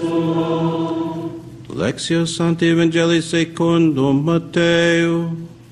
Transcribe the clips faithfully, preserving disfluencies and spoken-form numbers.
Lectio Sancti Evangelii secundum Matteo.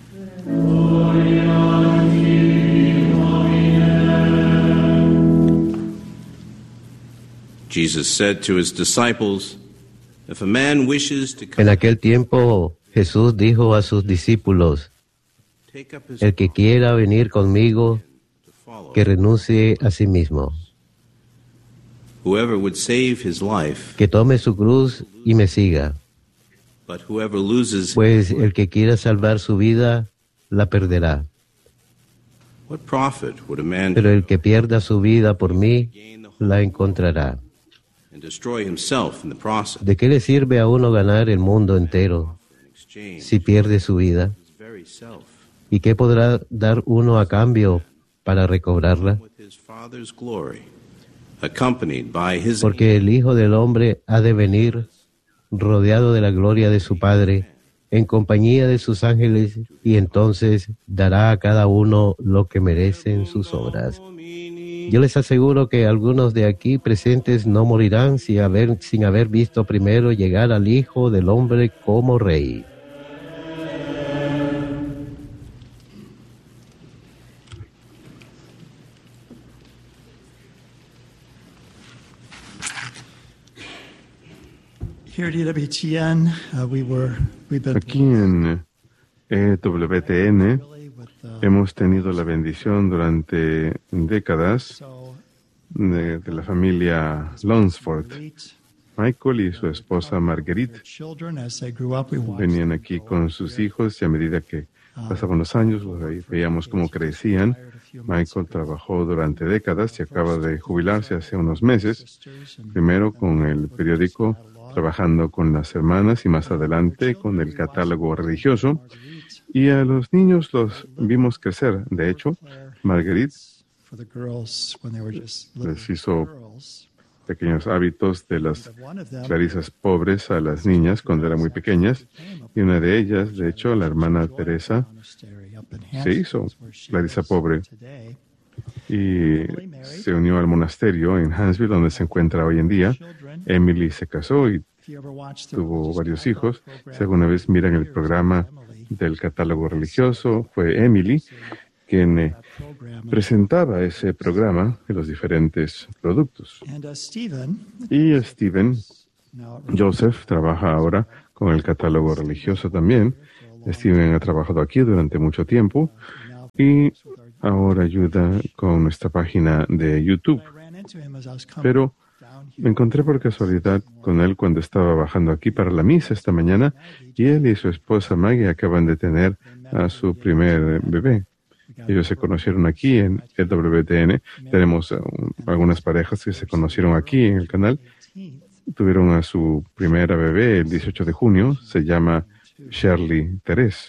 Jesus said to his disciples, if a man wishes to come, En aquel tiempo Jesús dijo a sus discípulos, take up his el que quiera venir conmigo, to follow. que renuncie a sí mismo, Whoever would save his life, que tome su cruz y me siga. but whoever loses, Pues el que quiera salvar su vida, la perderá. what profit would a man Pero el que pierda su vida por mí, la encontrará. and destroy himself in the process? ¿De qué le sirve a uno ganar el mundo entero In exchange, si pierde su vida? his very self, ¿Y qué podrá dar uno a cambio para recobrarla? with his Father's glory, accompanied by his Porque el Hijo del Hombre ha de venir rodeado de la gloria de su Padre, en compañía de sus ángeles, y entonces dará a cada uno lo que merecen sus obras. Yo les aseguro que algunos de aquí presentes no morirán sin haber, sin haber visto primero llegar al Hijo del Hombre como Rey. Here at E W T N, uh, we were, we've been Aquí en E W T N really with, uh, hemos tenido la bendición durante décadas so de, de la familia Lunsford. Marguerite, Michael y su esposa Marguerite their children, as they grew up, we watched venían them aquí grow con up sus here. hijos y a medida que pasaban los años, pues ahí veíamos cómo crecían. Retired a few months Michael ago. trabajó durante décadas y acaba de jubilarse hace unos meses, Sisters and primero con el periódico, trabajando con las hermanas y más adelante con el catálogo religioso. Y a los niños los vimos crecer. De hecho, Marguerite for the girls when they were just little les hizo girls. pequeños hábitos de las And one of them clarisas pobres a las niñas cuando eran muy pequeñas. Y una de ellas, de hecho, la hermana Teresa, monastery up in se hizo Hamptons, where she clarisa is pobre today. y se unió al monasterio en Huntsville, donde se encuentra hoy en día. Children, Emily se casó y if you ever watched the tuvo religious varios catalog hijos. program, Si alguna vez miran el programa Emily, del catálogo religioso, fue Emily quien eh, that program. presentaba ese programa y los diferentes productos. And uh, Stephen, Y Stephen now Joseph trabaja ahora con el catálogo religioso también. Steven ha trabajado aquí durante mucho tiempo now y ahora ayuda con nuestra página de YouTube. I ran into him as I was coming Pero down me here. encontré por casualidad con él cuando estaba bajando aquí para la misa esta mañana y él y su esposa Maggie acaban de tener a su primer bebé. Ellos se conocieron aquí en E W T N. Tenemos uh, algunas parejas que se conocieron aquí en el canal. Tuvieron a su primera bebé el dieciocho de junio. Se llama Shirley Terese.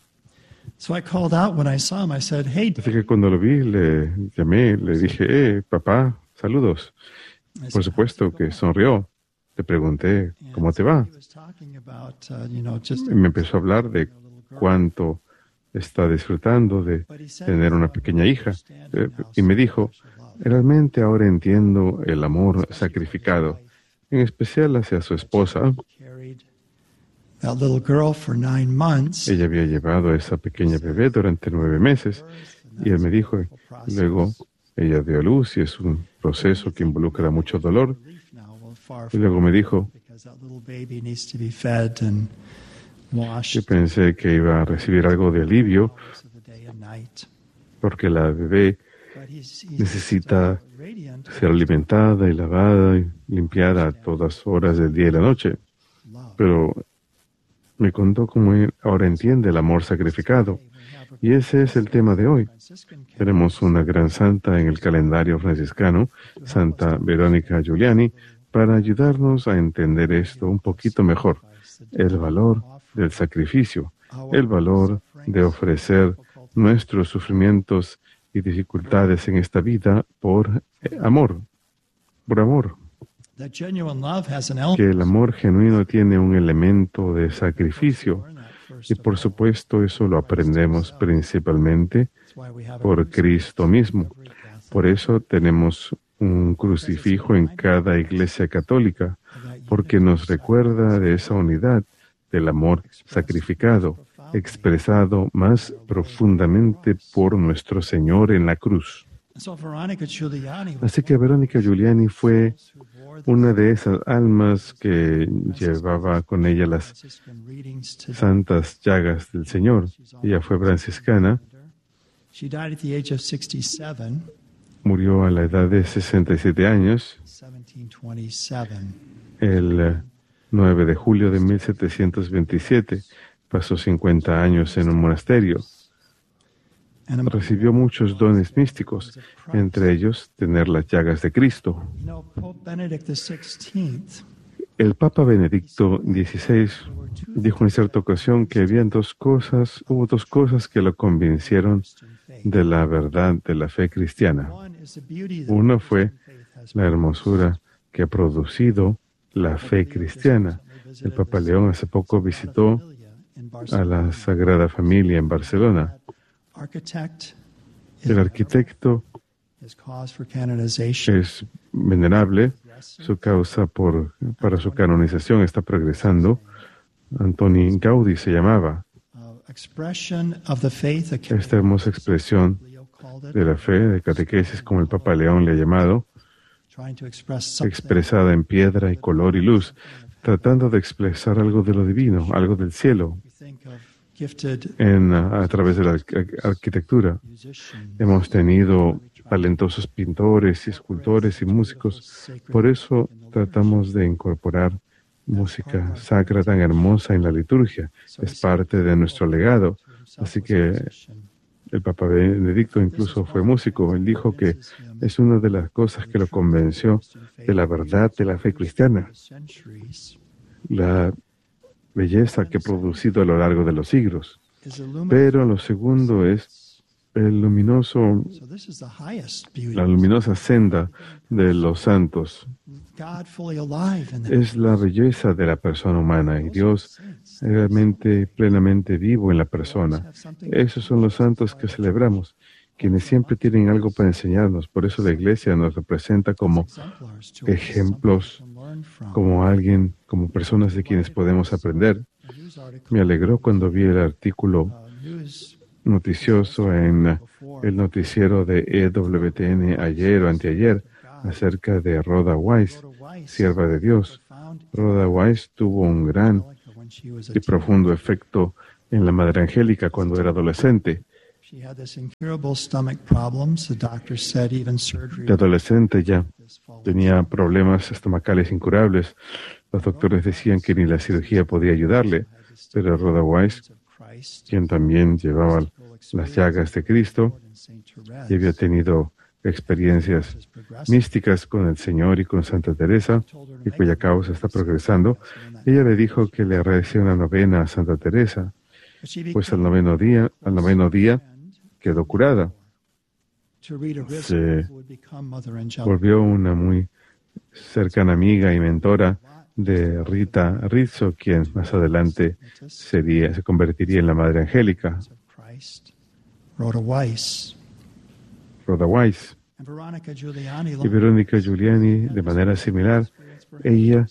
So I called out when I saw him. I said, "Hey." Así que cuando lo vi, le llamé, le dije, eh, papá, saludos. I Por said, supuesto que sonrió. Le pregunté, ¿cómo te va? He was talking about, uh, you know, just Y me empezó a hablar de cuánto está disfrutando de tener una pequeña hija. Eh, Y me dijo, realmente ahora entiendo el amor sacrificado, en especial hacia su esposa. carried that little girl for nine months. Ella había llevado a esa pequeña bebé durante nueve meses y él me dijo, luego ella dio a luz y es un proceso que involucra mucho dolor. Now, well, far Y luego me dijo, because that little baby needs to be fed and washed yo pensé que iba a recibir algo de alivio hours of the day and night. porque la bebé But he's, he's necesita uh, radiant ser alimentada y lavada y limpiada a todas horas del día y la noche. love. Pero me contó cómo él ahora entiende el amor sacrificado. Y ese es el tema de hoy. Franciscan Tenemos una gran santa en el calendario franciscano, Santa Verónica Giuliani, para ayudarnos a entender esto un poquito mejor. El valor del sacrificio, el valor de ofrecer nuestros sufrimientos y dificultades en esta vida por eh, amor, por amor. that genuine love has an element. Que el amor genuino tiene un elemento de sacrificio y por supuesto eso lo aprendemos principalmente That's why we have a por Cristo mismo. Por eso tenemos un crucifijo en cada iglesia católica, porque nos recuerda de esa unidad del amor sacrificado, expresado más profundamente por nuestro Señor en la cruz. Así que Verónica Giuliani fue una de esas almas que llevaba con ella las santas llagas del Señor. Ella fue franciscana, murió a la edad de sesenta y siete años, el nueve de julio de mil setecientos veintisiete. Pasó cincuenta años en un monasterio. Recibió muchos dones místicos, entre ellos tener las llagas de Cristo. El Papa Benedicto dieciséis dijo en cierta ocasión que habían dos cosas, hubo dos cosas que lo convencieron de la verdad de la fe cristiana. Una fue la hermosura que ha producido la fe cristiana. El Papa León hace poco visitó a la Sagrada Familia en Barcelona. El arquitecto es venerable, su causa por, para su canonización está progresando. Antoni Gaudí se llamaba. Esta hermosa expresión de la fe, de catequesis, como el Papa León le ha llamado, expresada en piedra y color y luz, tratando de expresar algo de lo divino, algo del cielo, en, a, a través de la arquitectura. Hemos tenido talentosos pintores y escultores y músicos, por eso tratamos de incorporar música sacra tan hermosa en la liturgia. Es parte de nuestro legado. Así que el Papa Benedicto incluso fue músico. Él dijo que es una de las cosas que lo convenció de la verdad de la fe cristiana, la belleza que ha producido a lo largo de los siglos. Pero lo segundo es el luminoso, la luminosa senda de los santos. Es la belleza de la persona humana y Dios realmente plenamente vivo en la persona. Esos son los santos que celebramos, quienes siempre tienen algo para enseñarnos. Por eso la Iglesia nos representa como ejemplos, como alguien, como personas de quienes podemos aprender. Me alegró cuando vi el artículo noticioso en el noticiero de E W T N ayer o anteayer acerca de Rhoda Wise, sierva de Dios. Rhoda Wise tuvo un gran y profundo efecto en la Madre Angélica cuando era adolescente. De adolescente ya tenía problemas estomacales incurables. Los doctores decían que ni la cirugía podía ayudarle, pero Rhoda Wise, quien también llevaba las llagas de Cristo y había tenido experiencias místicas con el Señor y con Santa Teresa, y cuya causa está progresando, ella le dijo que le agradecía una novena a Santa Teresa, pues al noveno día, al noveno día quedó curada. Se volvió una muy cercana amiga y mentora de Rita Rizzo, quien más adelante sería, se convertiría en la Madre Angélica. Rhoda Wise. Y Verónica Giuliani, de manera similar, ella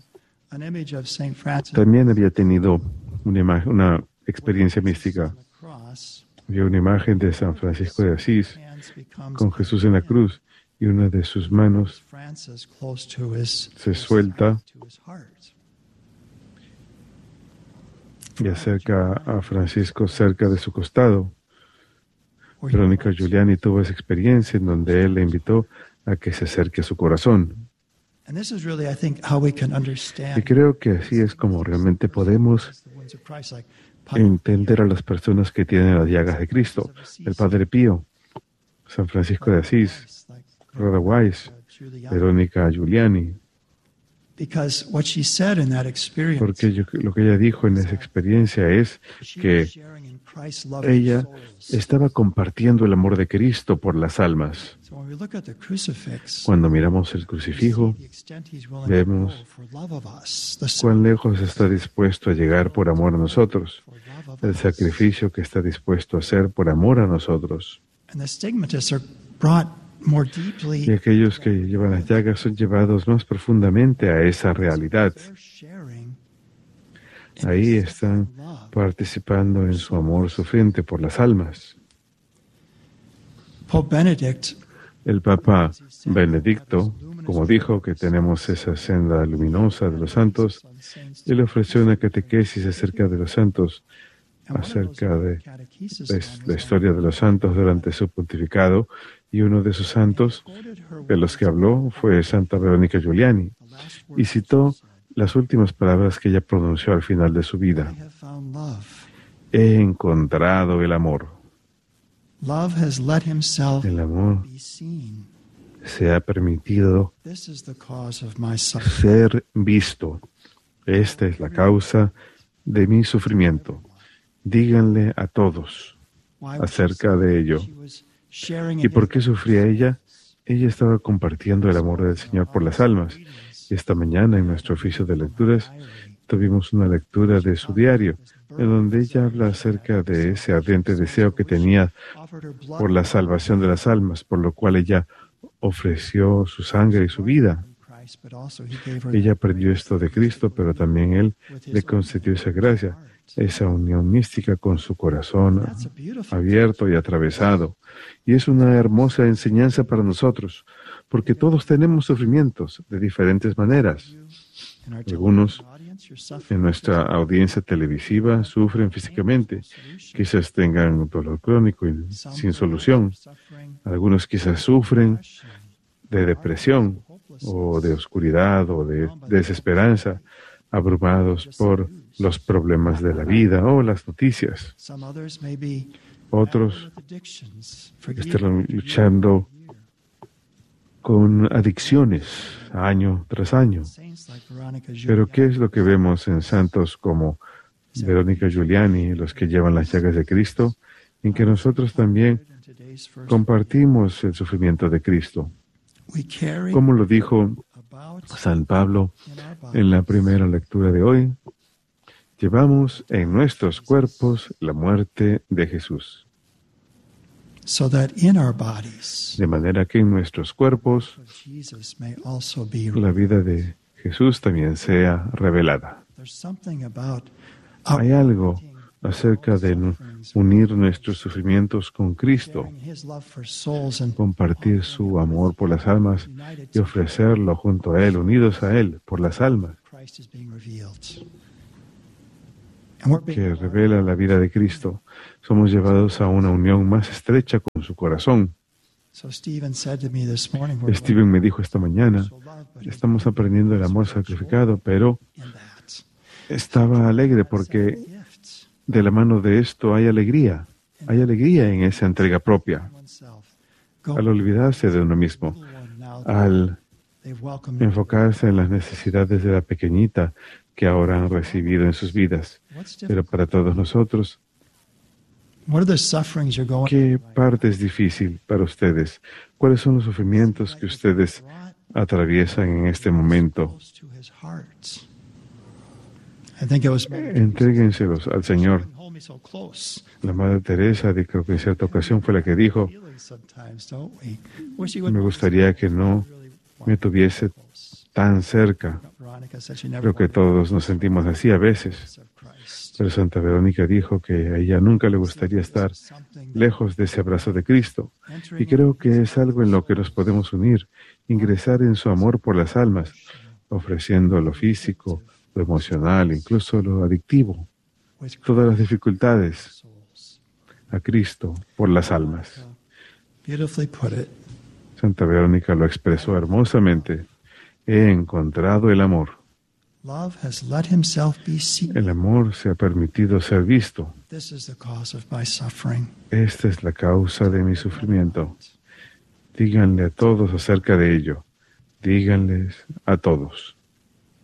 también había tenido una, imagen, una experiencia mística. Había una imagen de San Francisco de Asís con Jesús en la cruz y una de sus manos se suelta y acerca a Francisco cerca de su costado. Verónica Giuliani tuvo esa experiencia en donde él le invitó a que se acerque a su corazón. Y creo que así es como realmente podemos entender a las personas que tienen las llagas de Cristo. El Padre Pío, San Francisco de Asís, Rhoda Wise, Verónica Giuliani. Porque yo, lo que ella dijo en esa experiencia es que ella estaba compartiendo el amor de Cristo por las almas. Cuando miramos el crucifijo, vemos cuán lejos está dispuesto a llegar por amor a nosotros, el sacrificio que está dispuesto a hacer por amor a nosotros. more deeply, Y aquellos que llevan las llagas son llevados más profundamente a esa realidad. they're sharing Ahí están participando en su amor sufriente por las almas. Pope Benedict, El Papa Benedicto, como dijo que tenemos esa senda luminosa de los santos, él ofreció una catequesis acerca de los santos, acerca de la, la historia de los santos durante su pontificado, y uno de sus santos de los que habló fue Santa Verónica Giuliani, y citó las últimas palabras que ella pronunció al final de su vida. I have found love. He encontrado el amor. Love has let himself El amor be seen. se ha permitido This is the cause of my suffering. ser visto. Esta es la causa de mi sufrimiento. Díganle a todos Why was acerca de ello. she was sharing ¿Y in por his qué sufría ella? Ella estaba compartiendo el amor del Señor por las almas. Y esta mañana en nuestro oficio de lecturas tuvimos una lectura de su diario, en donde ella habla acerca de ese ardiente deseo que tenía offered her blood por la salvación de las almas, por lo cual ella ofreció su sangre y su vida. in Christ, but also he gave her Ella aprendió esto de Cristo, pero también Él le concedió esa gracia, esa unión mística con su corazón That's a beautiful abierto y atravesado. Y es una hermosa enseñanza para nosotros, porque todos tenemos sufrimientos de diferentes maneras. in our Algunos television audience, you're en suffering. nuestra audiencia televisiva sufren físicamente, quizás tengan dolor crónico y Some sin solución. suffering Algunos quizás sufren depression, de depresión o de oscuridad o de desesperanza, abrumados por los problemas de la vida o las noticias. Some others may be Otros with addictions for year están after luchando year. con adicciones año tras año. Saints like Veronica Pero Giuliani ¿qué es lo que vemos en santos como Verónica Giuliani, los que llevan las llagas de Cristo? En que nosotros también in today's first compartimos el sufrimiento de Cristo. we carry Como lo dijo about San Pablo in our bodies en la primera lectura de hoy, llevamos en nuestros cuerpos la muerte de Jesús, so that in our bodies de manera que en nuestros cuerpos Jesus may also be. la vida de Jesús también sea revelada. There's something about Hay algo acerca de nu- unir nuestros sufrimientos con Cristo, sharing his love for souls and compartir su amor por las almas y ofrecerlo junto a Él, unidos a Él por las almas, Christ is being revealed. And we're being que revela la vida de Cristo. Somos llevados a una unión más estrecha con su corazón. So Stephen said to me this morning, we're Steven me dijo esta mañana, so loved, but estamos aprendiendo el amor sacrificado, pero in that estaba alegre porque gift de la mano de esto hay alegría. Hay alegría en esa entrega propia, oneself. Go al olvidarse de uno mismo, little one now al they've welcomed me. enfocarse en las necesidades de la pequeñita que ahora han recibido en sus vidas. What's Pero different? para todos nosotros, What are the sufferings you're going ¿qué through right parte es difícil para ustedes? ¿Cuáles son los sufrimientos que ustedes brought atraviesan en este momento? close to his heart? I think it was Entréguenselos al Señor. hold me so close. La Madre Teresa, de- creo que en cierta ocasión fue la que dijo, Feelings sometimes, don't we? Wish he would me gustaría que no really want me tuviese close. tan cerca. Veronica said she never Creo que wanted todos nos sentimos así a veces. to serve Christ. Pero Santa Verónica dijo que a ella nunca le gustaría estar Something that lejos de ese abrazo de Cristo. entering Y creo que es algo en lo que nos podemos unir, ingresar en su amor por las almas, ofreciendo lo físico, lo emocional, incluso lo adictivo, with todas las dificultades souls. a Cristo por las almas. Beautifully put it. Santa Verónica lo expresó hermosamente. He encontrado el amor. Love has let himself be seen. El amor se ha permitido ser visto. This is the cause of my suffering. Esta es la causa de mi sufrimiento. Díganle a todos acerca de ello. Díganles a todos.